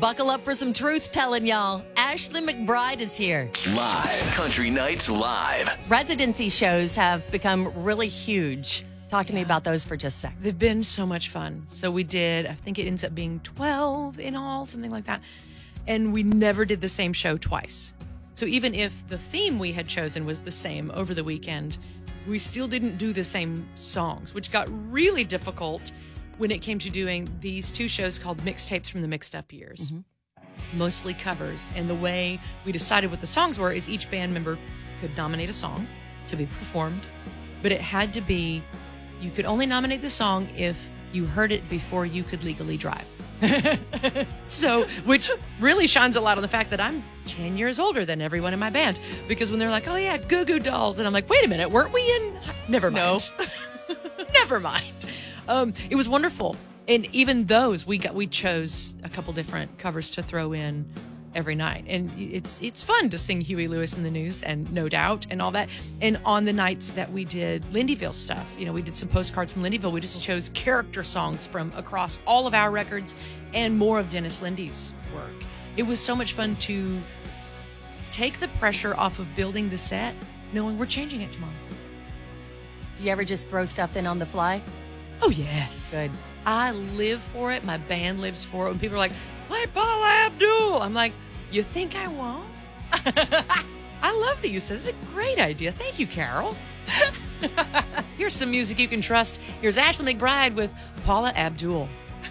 Buckle up for some truth telling, y'all. Ashley McBryde is here. Live. Country Nights Live. Residency shows have become really huge. Talk to me about those for just a sec. They've been so much fun. So we did, I think it ends up being 12 in all, something like that. And we never did the same show twice. So even if the theme we had chosen was the same over the weekend, we still didn't do the same songs, which got really difficult when it came to doing these two shows called Mixtapes from the Mixed Up Years. Mostly covers. And the way we decided what the songs were is each band member could nominate a song to be performed, but it had to be, you could only nominate the song if you heard it before you could legally drive. So, which really shines a lot on the fact that I'm 10 years older than everyone in my band. Because when they're like, oh yeah, Goo Goo Dolls, and I'm like, wait a minute, weren't we in? Never mind. No. Never mind. It was wonderful. And even those, we chose a couple different covers to throw in every night. And it's fun to sing Huey Lewis in the News and No Doubt and all that. And on the nights that we did Lindyville stuff, we did some postcards from Lindyville. We just chose character songs from across all of our records and more of Dennis Lindy's work. It was so much fun to take the pressure off of building the set, knowing we're changing it tomorrow. Do you ever just throw stuff in on the fly? Oh, yes. Good. I live for it. My band lives for it. When people are like, play Paula Abdul, I'm like, you think I won't? I love that you said it's a great idea. Thank you, Carol. Here's some music you can trust. Here's Ashley McBryde with Paula Abdul.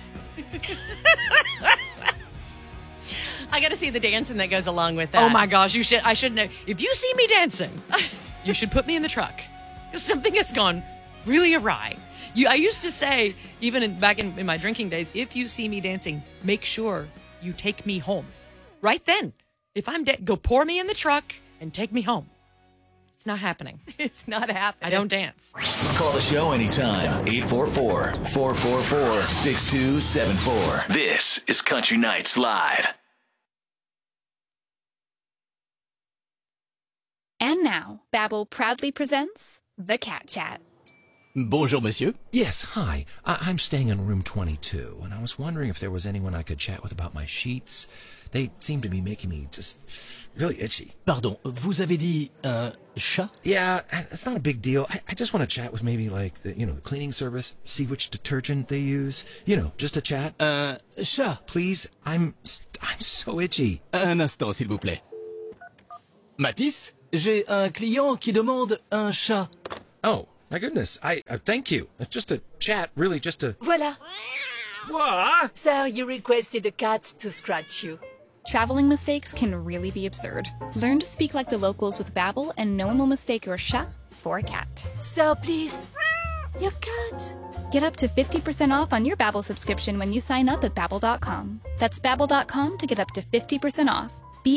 I got to see the dancing that goes along with that. Oh my gosh, you should. I should know. If you see me dancing, you should put me in the truck. Something has gone really awry. I used to say, even back in my drinking days, if you see me dancing, make sure you take me home. Right then. If I'm dead, go pour me in the truck and take me home. It's not happening. It's not happening. I don't dance. Call the show anytime. 844-444-6274. This is Country Nights Live. And now, Babbel proudly presents The Cat Chat. Bonjour, monsieur. Yes, hi. I'm staying in room 22, and I was wondering if there was anyone I could chat with about my sheets. They seem to be making me just really itchy. Pardon, vous avez dit un chat? Yeah, it's not a big deal. I just want to chat with maybe like the cleaning service, see which detergent they use. Just a chat. Chat. Please, I'm so itchy. Un instant, s'il vous plaît. Mathis, j'ai un client qui demande un chat. Oh. My goodness, I thank you. Just a chat, really, just a... Voilà. What? Sir, you requested a cat to scratch you. Traveling mistakes can really be absurd. Learn to speak like the locals with Babbel, and no one will mistake your chat for a cat. Sir, please. Your cat. Get up to 50% off on your Babbel subscription when you sign up at Babbel.com. That's Babbel.com to get up to 50% off.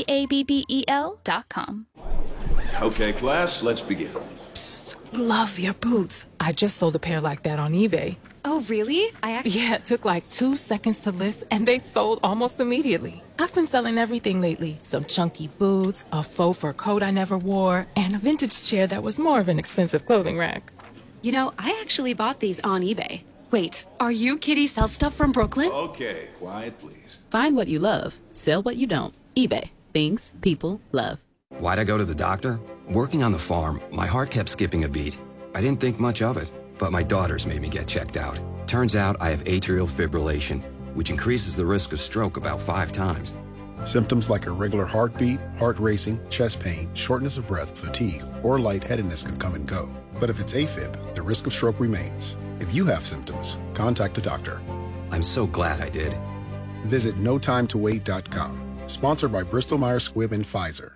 Babbel.com. Okay, class, let's begin. Psst, love your boots. I just sold a pair like that on eBay. Oh, really? Yeah, it took like 2 seconds to list, and they sold almost immediately. I've been selling everything lately. Some chunky boots, a faux fur coat I never wore, and a vintage chair that was more of an expensive clothing rack. I actually bought these on eBay. Wait, are you Kitty Sell Stuff from Brooklyn? Okay, quiet, please. Find what you love. Sell what you don't. eBay. Things people love. Why'd I go to the doctor? Working on the farm, my heart kept skipping a beat. I didn't think much of it, but my daughters made me get checked out. Turns out I have atrial fibrillation, which increases the risk of stroke about 5 times. Symptoms like irregular heartbeat, heart racing, chest pain, shortness of breath, fatigue, or lightheadedness can come and go. But if it's AFib, the risk of stroke remains. If you have symptoms, contact a doctor. I'm so glad I did. Visit notimetowait.com. Sponsored by Bristol-Myers Squibb and Pfizer.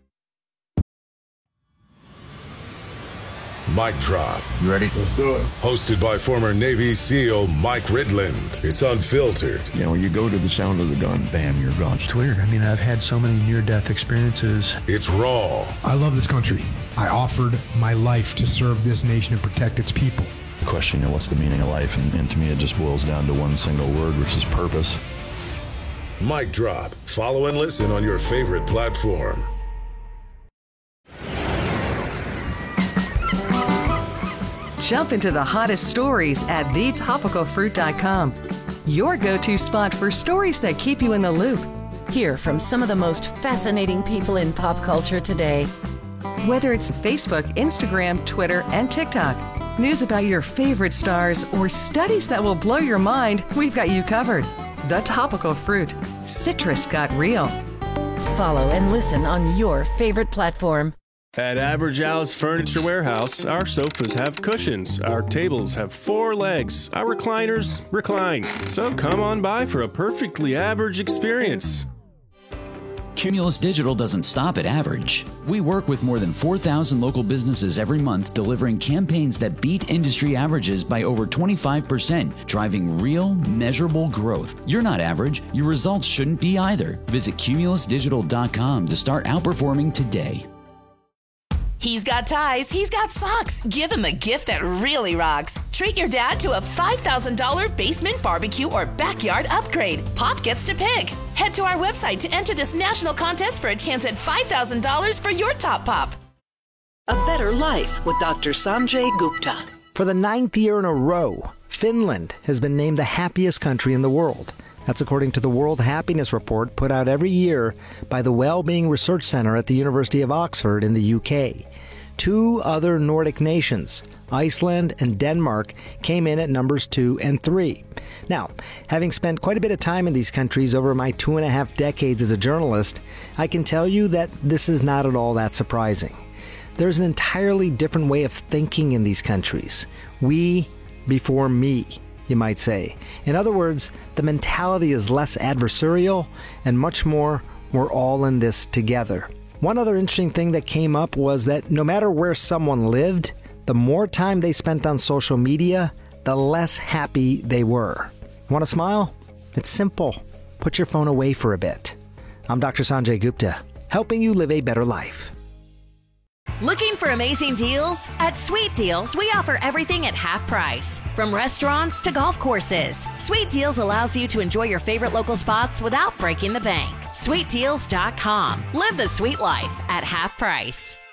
Mic Drop. You ready? Let's do it. Hosted by former Navy SEAL Mike Ridland. It's unfiltered. When you go to the sound of the gun, bam, you're gone. It's weird. I've had so many near-death experiences. It's raw. I love this country. I offered my life to serve this nation and protect its people. The question, what's the meaning of life? And to me, it just boils down to one single word, which is purpose. Mic Drop. Follow and listen on your favorite platform. Jump into the hottest stories at thetopicalfruit.com. Your go-to spot for stories that keep you in the loop. Hear from some of the most fascinating people in pop culture today. Whether it's Facebook, Instagram, Twitter, and TikTok, news about your favorite stars, or studies that will blow your mind, we've got you covered. The Topical Fruit. Citrus got real. Follow and listen on your favorite platform. At Average Al's Furniture Warehouse, our sofas have cushions, our tables have 4 legs, our recliners recline. So come on by for a perfectly average experience. Cumulus Digital doesn't stop at average. We work with more than 4,000 local businesses every month, delivering campaigns that beat industry averages by over 25%, driving real, measurable growth. You're not average. Your results shouldn't be either. Visit cumulusdigital.com to start outperforming today. He's got ties, he's got socks. Give him a gift that really rocks. Treat your dad to a $5,000 basement barbecue or backyard upgrade. Pop gets to pick. Head to our website to enter this national contest for a chance at $5,000 for your top pop. A Better Life with Dr. Sanjay Gupta. For the 9th year in a row, Finland has been named the happiest country in the world. That's according to the World Happiness Report put out every year by the Wellbeing Research Centre at the University of Oxford in the UK. 2 other Nordic nations, Iceland and Denmark, came in at numbers 2 and 3. Now, having spent quite a bit of time in these countries over my 2.5 decades as a journalist, I can tell you that this is not at all that surprising. There's an entirely different way of thinking in these countries. We before me, you might say. In other words, the mentality is less adversarial and much more, we're all in this together. One other interesting thing that came up was that no matter where someone lived, the more time they spent on social media, the less happy they were. Want to smile? It's simple. Put your phone away for a bit. I'm Dr. Sanjay Gupta, helping you live a better life. Looking for amazing deals? At Sweet Deals, we offer everything at half price. From restaurants to golf courses, Sweet Deals allows you to enjoy your favorite local spots without breaking the bank. SweetDeals.com. Live the sweet life at half price.